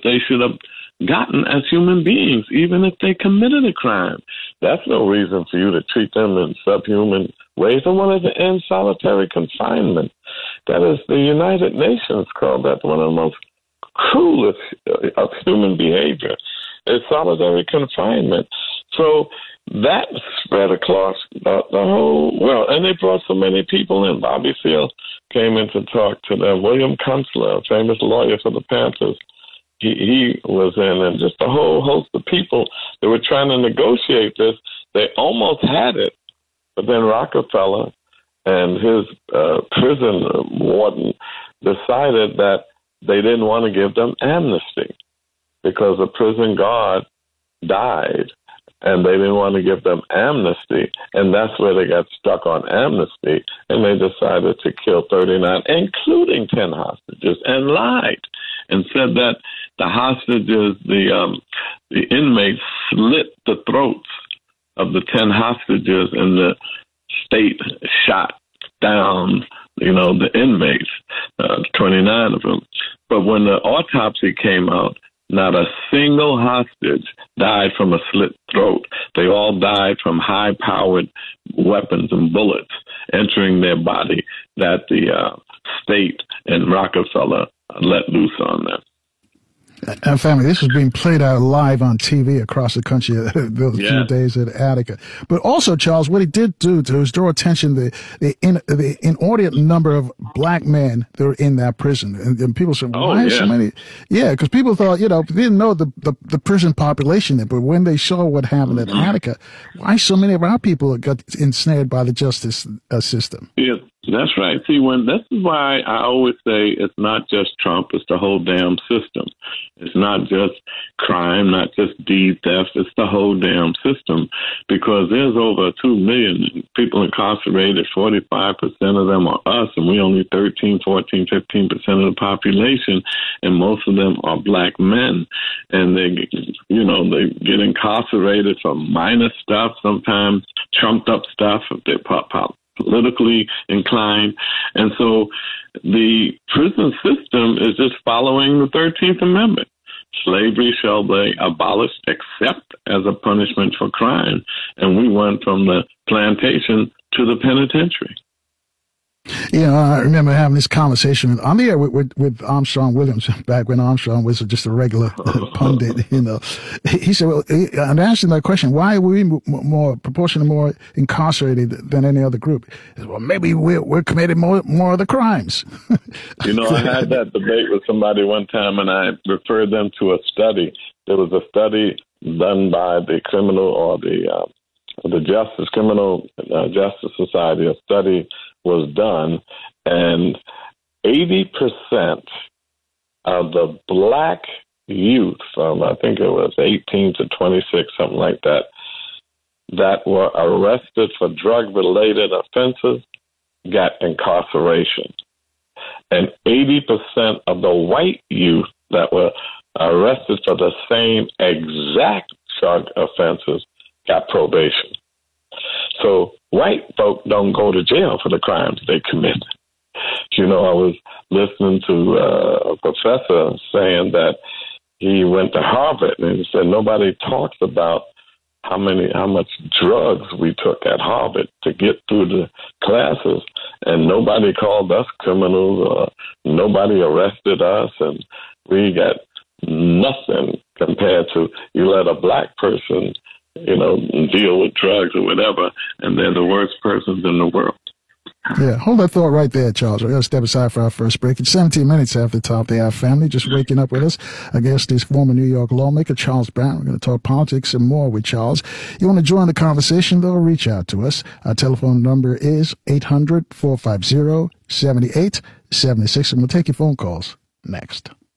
they should have gotten as human beings, even if they committed a crime. That's no reason for you to treat them in subhuman ways. I wanted to end solitary confinement. That is, the United Nations called that one of the most cruelest of human behavior, is solitary confinement. So that spread across the whole world. And they brought so many people in. Bobby Seale came in to talk to them. William Kunstler, a famous lawyer for the Panthers, he was in, and just a whole host of people that were trying to negotiate this. They almost had it, but then Rockefeller and his prison warden decided that they didn't want to give them amnesty because a prison guard died, and they didn't want to give them amnesty, and that's where they got stuck on amnesty, and they decided to kill 39, including 10 hostages, and lied and said that the hostages, the inmates slit the throats of the 10 hostages, and the state shot down, the inmates, 29 of them. But when the autopsy came out, not a single hostage died from a slit throat. They all died from high-powered weapons and bullets entering their body that the state and Rockefeller let loose on them. Family, this is being played out live on TV across the country those few days at Attica. But also, Charles, what he did do was draw attention to the inordinate number of black men that were in that prison. And people said, why so many? Yeah, because people thought, they didn't know the prison population there. But when they saw what happened at Attica, why so many of our people got ensnared by the justice system? Yeah. That's right. See, this is why I always say it's not just Trump, it's the whole damn system. It's not just crime, not just deed theft, it's the whole damn system, because there's over 2 million people incarcerated. 45% of them are us, and we only 13, 14, 15% of the population, and most of them are black men. And they get incarcerated for minor stuff, sometimes trumped up stuff if they're politically inclined. And so the prison system is just following the 13th Amendment. Slavery shall be abolished except as a punishment for crime. And we went from the plantation to the penitentiary. I remember having this conversation on the air with Armstrong Williams back when Armstrong was just a regular pundit. He said, "Well," and asking that question, "Why are we proportionally more incarcerated than any other group?" He said, "Well, maybe we're committing more of the crimes." I had that debate with somebody one time, and I referred them to a study. There was a study done by the criminal or the Criminal Justice Society. A study was done, and 80% of the black youth from, I think it was 18 to 26, something like that, that were arrested for drug-related offenses got incarceration. And 80% of the white youth that were arrested for the same exact drug offenses got probation. So white folk don't go to jail for the crimes they commit. I was listening to a professor saying that he went to Harvard, and he said nobody talks about how much drugs we took at Harvard to get through the classes, and nobody called us criminals, or nobody arrested us, and we got nothing compared to you let a black person deal with drugs or whatever, and they're the worst persons in the world. Yeah, hold that thought right there, Charles. We're going to step aside for our first break. It's 17 minutes after the top of the hour. Family, just waking up with us. Our guest is former New York lawmaker Charles Brown. We're going to talk politics and more with Charles. You want to join the conversation, though, reach out to us. Our telephone number is 800-450-7876, and we'll take your phone calls next.